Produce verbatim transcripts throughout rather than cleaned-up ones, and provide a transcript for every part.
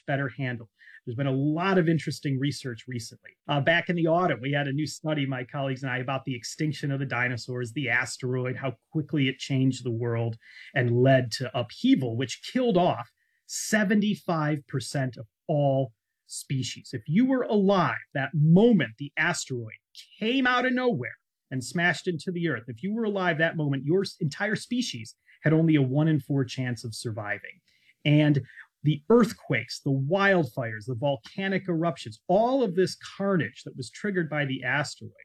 much better handled. There's been a lot of interesting research recently. Uh, back in the autumn, we had a new study, my colleagues and I, about the extinction of the dinosaurs, the asteroid, how quickly it changed the world and led to upheaval, which killed off seventy-five percent of all species. If you were alive that moment the asteroid came out of nowhere and smashed into the earth, if you were alive that moment, your entire species had only a one in four chance of surviving. And the earthquakes, the wildfires, the volcanic eruptions, all of this carnage that was triggered by the asteroid,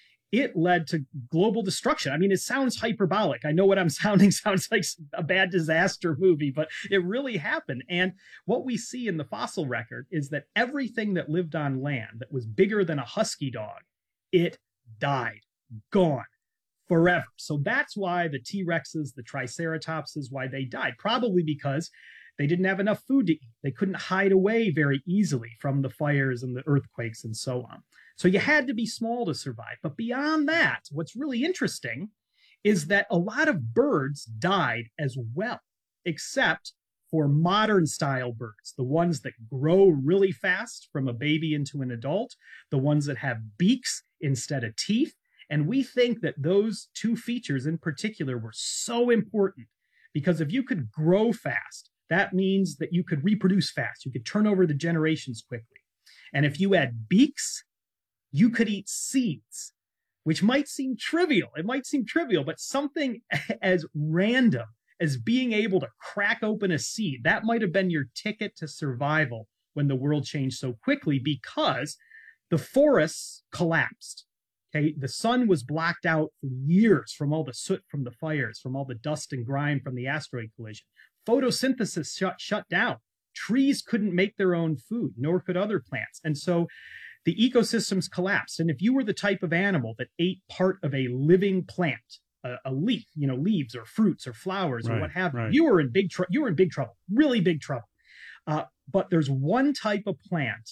it led to global destruction. I mean, it sounds hyperbolic. I know what I'm sounding sounds like a bad disaster movie, but it really happened. And what we see in the fossil record is that everything that lived on land that was bigger than a husky dog, it died, gone forever. So that's why the T-Rexes, the Triceratopses, why they died, probably because they didn't have enough food to eat. They couldn't hide away very easily from the fires and the earthquakes and so on. So you had to be small to survive. But beyond that, what's really interesting is that a lot of birds died as well, except for modern style birds, the ones that grow really fast from a baby into an adult, the ones that have beaks instead of teeth. And we think that those two features in particular were so important because if you could grow fast, that means that you could reproduce fast. You could turn over the generations quickly. And if you had beaks, you could eat seeds, which might seem trivial. It might seem trivial, but something as random as being able to crack open a seed, that might have been your ticket to survival when the world changed so quickly because the forests collapsed. Okay, the sun was blocked out for years from all the soot from the fires, from all the dust and grime from the asteroid collision. Photosynthesis shut, shut down. Trees couldn't make their own food, nor could other plants. And so the ecosystems collapsed. And if you were the type of animal that ate part of a living plant, a, a leaf, you know, leaves or fruits or flowers right, or what have you, right. you were in big trouble. You were in big trouble, really big trouble. Uh, but there's one type of plant,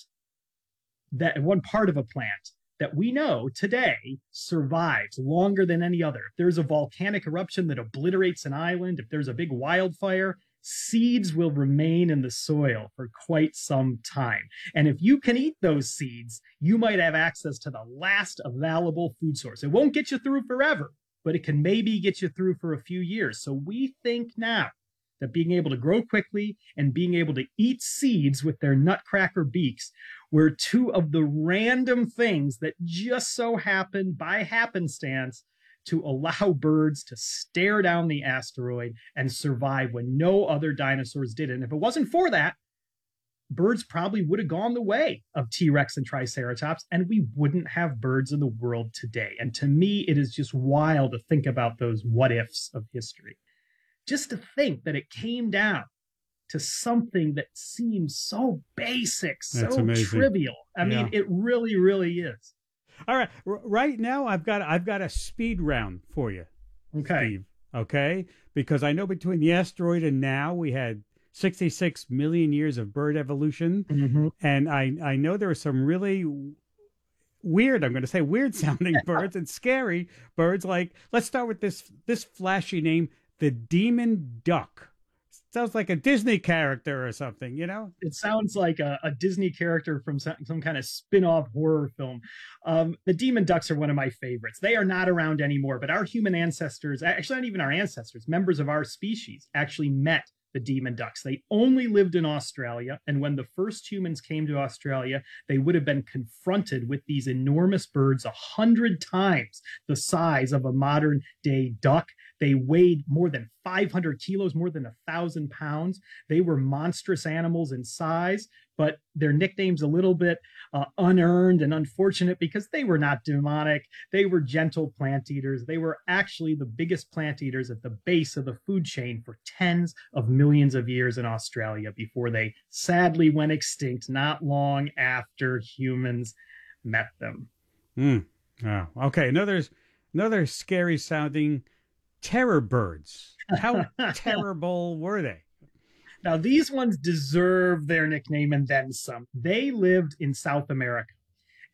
that one part of a plant that we know today survives longer than any other. If there's a volcanic eruption that obliterates an island, if there's a big wildfire, seeds will remain in the soil for quite some time. And if you can eat those seeds, you might have access to the last available food source. It won't get you through forever, but it can maybe get you through for a few years. So we think now that being able to grow quickly and being able to eat seeds with their nutcracker beaks were two of the random things that just so happened by happenstance to allow birds to stare down the asteroid and survive when no other dinosaurs did. And if it wasn't for that, birds probably would have gone the way of T-Rex and Triceratops, and we wouldn't have birds in the world today. And to me, it is just wild to think about those what ifs of history. Just to think that it came down to something that seems so basic, so trivial. I yeah. mean, it really, really is. All right. R- right now, I've got I've got a speed round for you, okay. Steve. Okay? Because I know between the asteroid and now, we had sixty-six million years of bird evolution. Mm-hmm. And I, I know there are some really weird, I'm going to say weird-sounding birds and scary birds. Like, let's start with this this flashy name, the demon duck. Sounds like a Disney character or something, you know? It sounds like a, a Disney character from some, some kind of spin-off horror film. Um, the demon ducks are one of my favorites. They are not around anymore, but our human ancestors, actually not even our ancestors, members of our species actually met the demon ducks. They only lived in Australia, and when the first humans came to Australia, they would have been confronted with these enormous birds a hundred times the size of a modern day duck. They weighed more than five hundred kilos, more than a thousand pounds. They were monstrous animals in size, but their nickname's a little bit uh, unearned and unfortunate because they were not demonic. They were gentle plant eaters. They were actually the biggest plant eaters at the base of the food chain for tens of millions of years in Australia before they sadly went extinct not long after humans met them. Mm. Oh, okay. Another, another scary sounding terror birds. How terrible were they? Now, these ones deserve their nickname and then some. They lived in South America.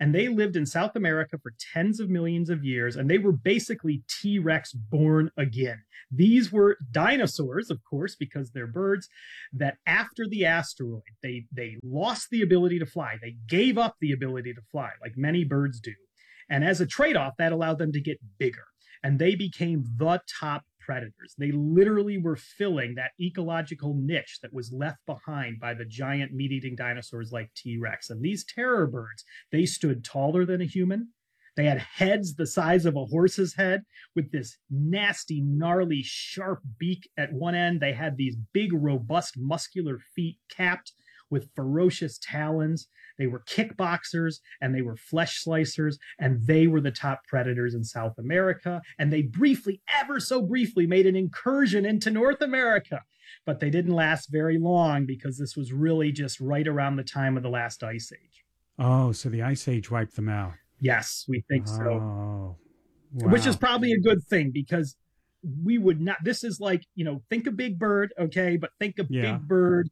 And they lived in South America for tens of millions of years, and they were basically T-Rex born again. These were dinosaurs, of course, because they're birds, that after the asteroid, they, they lost the ability to fly. They gave up the ability to fly, like many birds do. And as a trade-off, that allowed them to get bigger. And they became the top predators. They literally were filling that ecological niche that was left behind by the giant meat-eating dinosaurs like T-Rex. And these terror birds, they stood taller than a human. They had heads the size of a horse's head with this nasty, gnarly, sharp beak at one end. They had these big, robust, muscular feet capped with ferocious talons. They were kickboxers and they were flesh slicers, and they were the top predators in South America. And they briefly, ever so briefly, made an incursion into North America. But they didn't last very long because this was really just right around the time of the last ice age. Oh, so the ice age wiped them out. Yes, we think oh, so. Wow. Which is probably a good thing, because we would not, this is like, you know, think a big bird, okay, but think a yeah. big bird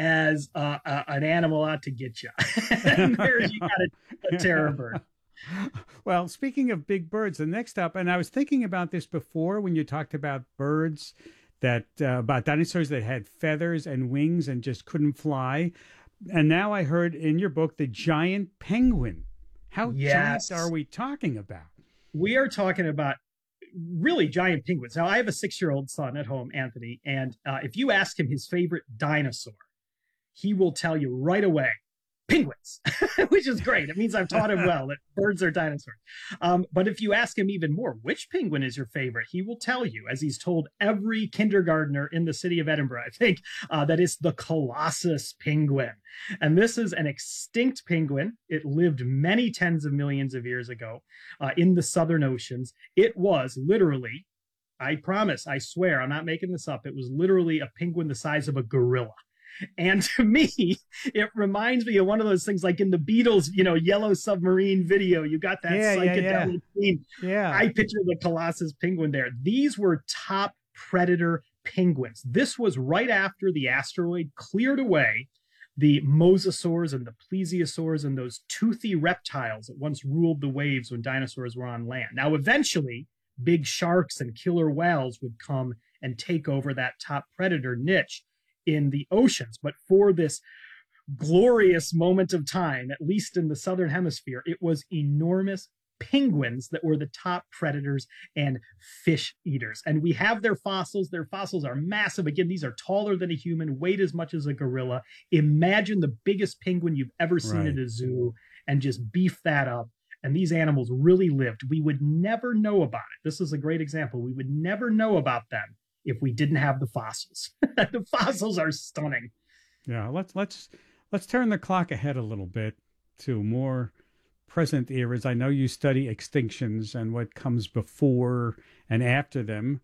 as uh, uh, an animal out to get you. And there you got a, a terror bird. Well, speaking of big birds, the next up, and I was thinking about this before when you talked about birds, that uh, about dinosaurs that had feathers and wings and just couldn't fly. And now I heard in your book, the giant penguin. How yes. giant are we talking about? We are talking about really giant penguins. Now, I have a six-year-old son at home, Anthony, and uh, if you ask him his favorite dinosaur, he will tell you right away, penguins, which is great. It means I've taught him well that birds are dinosaurs. Um, but if you ask him even more, which penguin is your favorite, he will tell you, as he's told every kindergartner in the city of Edinburgh, I think, uh, that it's the Colossus penguin. And this is an extinct penguin. It lived many tens of millions of years ago uh, in the southern oceans. It was literally, I promise, I swear, I'm not making this up, it was literally a penguin the size of a gorilla. And to me, it reminds me of one of those things like in the Beatles, you know, Yellow Submarine video. You got that yeah, psychedelic yeah, yeah. scene. Yeah. I picture the Colossus penguin there. These were top predator penguins. This was right after the asteroid cleared away the mosasaurs and the plesiosaurs and those toothy reptiles that once ruled the waves when dinosaurs were on land. Now, eventually, big sharks and killer whales would come and take over that top predator niche in the oceans. But for this glorious moment of time, at least in the southern hemisphere, it was enormous penguins that were the top predators and fish eaters. And we have their fossils. Their fossils are massive. Again, these are taller than a human, weight as much as a gorilla. Imagine the biggest penguin you've ever seen right. at a zoo and just beef that up. And these animals really lived. We would never know about it. This is a great example. We would never know about them if we didn't have the fossils. The fossils are stunning. Yeah, let's let's let's turn the clock ahead a little bit to more present eras. I know you study extinctions and what comes before and after them.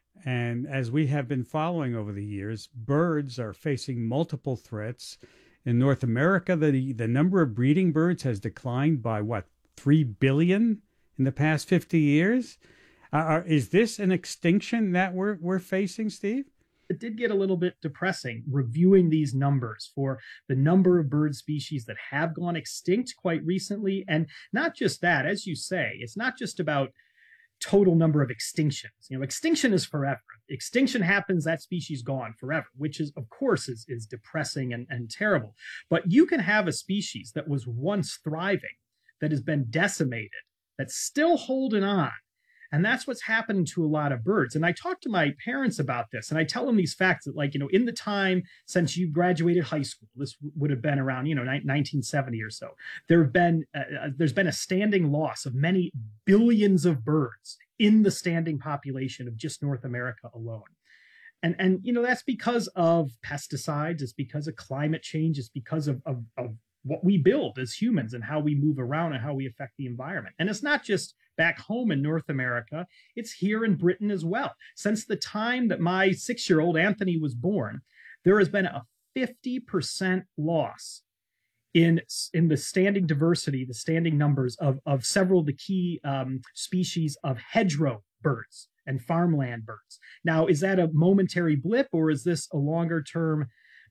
And as we have been following over the years, birds are facing multiple threats. In North America, the, the number of breeding birds has declined by, what, three billion in the past fifty years? Uh, is this an extinction that we're we're facing, Steve? It did get a little bit depressing reviewing these numbers for the number of bird species that have gone extinct quite recently. And not just that, as you say, it's not just about total number of extinctions. You know, extinction is forever. Extinction happens, that species gone forever, which is, of course, is, is depressing and, and terrible. But you can have a species that was once thriving, that has been decimated, that's still holding on. And that's what's happening to a lot of birds. And I talk to my parents about this, and I tell them these facts that, like, you know, in the time since you graduated high school, this would have been around, you know, nineteen seventy or so, there have been, uh, there's been a standing loss of many billions of birds in the standing population of just North America alone. And, and you know, that's because of pesticides. It's because of climate change. It's because of, of, of what we build as humans and how we move around and how we affect the environment. And it's not just back home in North America, it's here in Britain as well. Since the time that my six-year-old Anthony was born, there has been a fifty percent loss in, in the standing diversity, the standing numbers of, of several of the key um, species of hedgerow birds and farmland birds. Now, is that a momentary blip, or is this a longer term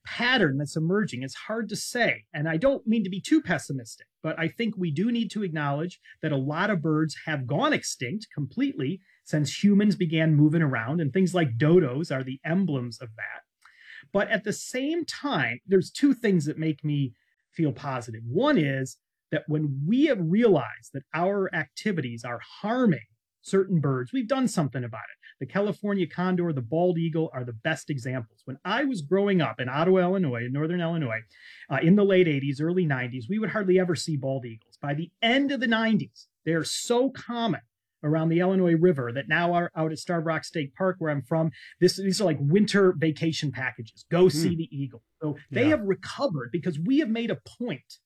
pattern that's emerging. It's hard to say. And I don't mean to be too pessimistic, but I think we do need to acknowledge that a lot of birds have gone extinct completely since humans began moving around, and things like dodos are the emblems of that. But at the same time, there's two things that make me feel positive. One is that when we have realized that our activities are harming certain birds, we've done something about it. The California condor, the bald eagle are the best examples. When I was growing up in Ottawa, Illinois, in northern Illinois, uh, in the late eighties, early nineties, we would hardly ever see bald eagles. By the end of the nineties, they're so common around the Illinois River that now are out at Starved Rock State Park, where I'm from. This, these are like winter vacation packages. Go see mm. the eagle. So they yeah. have recovered because we have made a point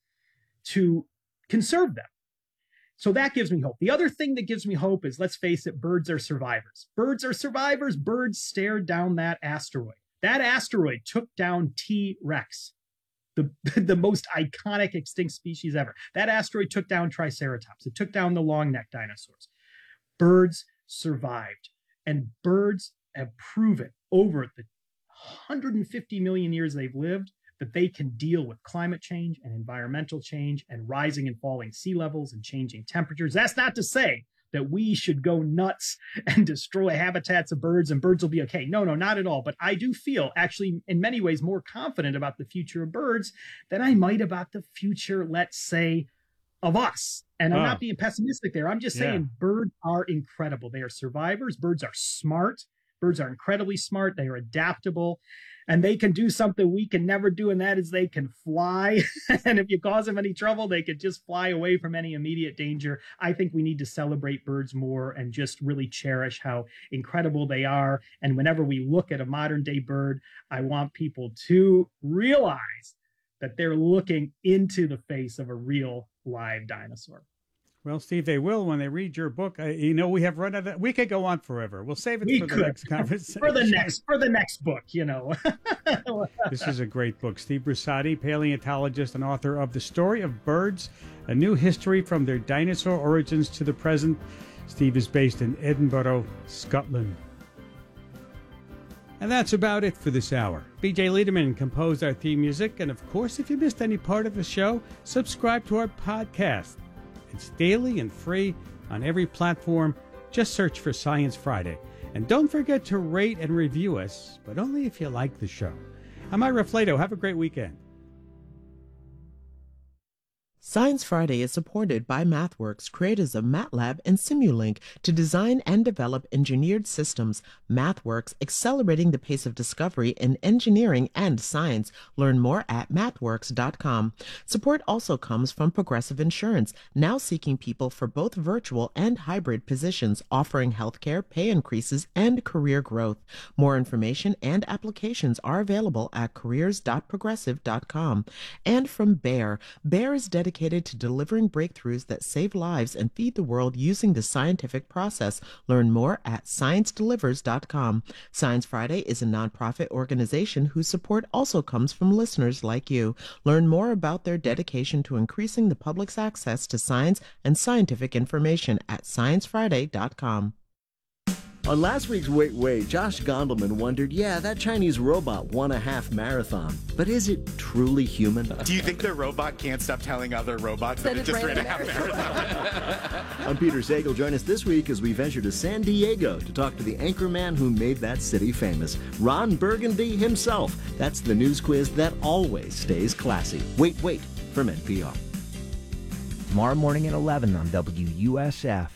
to conserve them. So that gives me hope. The other thing that gives me hope is, let's face it, birds are survivors. Birds are survivors. Birds stared down that asteroid. That asteroid took down T-Rex, the, the most iconic extinct species ever. That asteroid took down Triceratops. It took down the long-necked dinosaurs. Birds survived. And birds have proven over the one hundred fifty million years they've lived that they can deal with climate change and environmental change and rising and falling sea levels and changing temperatures. That's not to say that we should go nuts and destroy habitats of birds and birds will be okay. No, no, not at all. But I do feel actually in many ways more confident about the future of birds than I might about the future, let's say, of us. And I'm oh. not being pessimistic there. I'm just saying yeah. birds are incredible. They are survivors. Birds are smart. Birds are incredibly smart. They are adaptable. And they can do something we can never do, and that is they can fly. And if you cause them any trouble, they could just fly away from any immediate danger. I think we need to celebrate birds more and just really cherish how incredible they are. And whenever we look at a modern day bird, I want people to realize that they're looking into the face of a real live dinosaur. Well, Steve, they will when they read your book. Uh, you know, we have run out of, we could go on forever. We'll save it we for could. the next conversation. For the next, for the next book, you know. This is a great book. Steve Brusatte, paleontologist and author of The Story of Birds, A New History from Their Dinosaur Origins to the Present. Steve is based in Edinburgh, Scotland. And that's about it for this hour. B J Liederman composed our theme music. And of course, if you missed any part of the show, subscribe to our podcast. It's daily and free on every platform. Just search for Science Friday. And don't forget to rate and review us, but only if you like the show. I'm Ira Flato. Have a great weekend. Science Friday is supported by MathWorks, creators of MATLAB and Simulink, to design and develop engineered systems. MathWorks, accelerating the pace of discovery in engineering and science. Learn more at mathworks dot com. Support also comes from Progressive Insurance, now seeking people for both virtual and hybrid positions, offering healthcare, pay increases, and career growth. More information and applications are available at careers dot progressive dot com. And from Bayer, Bayer is dedicated to delivering breakthroughs that save lives and feed the world using the scientific process. Learn more at science delivers dot com. Science Friday is a nonprofit organization whose support also comes from listeners like you. Learn more about their dedication to increasing the public's access to science and scientific information at science friday dot com. On last week's Wait Wait, Josh Gondelman wondered, yeah, that Chinese robot won a half marathon, but is it truly human? Do you think the robot can't stop telling other robots that, that it just ran a half marathon? I'm Peter Sagal. Join us this week as we venture to San Diego to talk to the anchorman who made that city famous, Ron Burgundy himself. That's the news quiz that always stays classy. Wait Wait from N P R. Tomorrow morning at eleven on W U S F.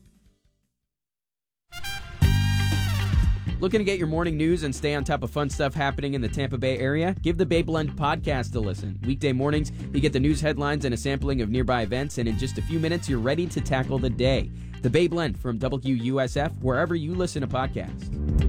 Looking to get your morning news and stay on top of fun stuff happening in the Tampa Bay area? Give the Bay Blend podcast a listen. Weekday mornings, you get the news headlines and a sampling of nearby events, and in just a few minutes, you're ready to tackle the day. The Bay Blend from W U S F, wherever you listen to podcasts.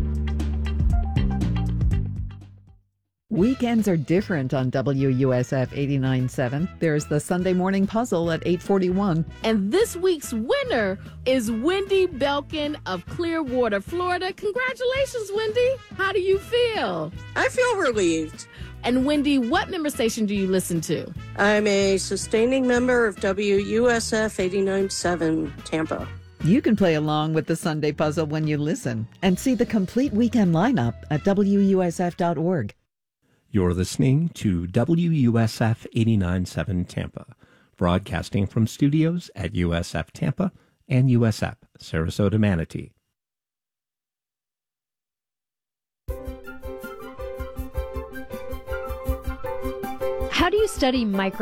Weekends are different on W U S F eighty-nine point seven. There's the Sunday Morning Puzzle at eight forty-one. And this week's winner is Wendy Belkin of Clearwater, Florida. Congratulations, Wendy. How do you feel? I feel relieved. And Wendy, what member station do you listen to? I'm a sustaining member of W U S F eighty-nine point seven Tampa. You can play along with the Sunday Puzzle when you listen and see the complete weekend lineup at W U S F dot org. You're listening to W U S F eighty-nine point seven Tampa, broadcasting from studios at U S F Tampa and U S F Sarasota Manatee. How do you study micro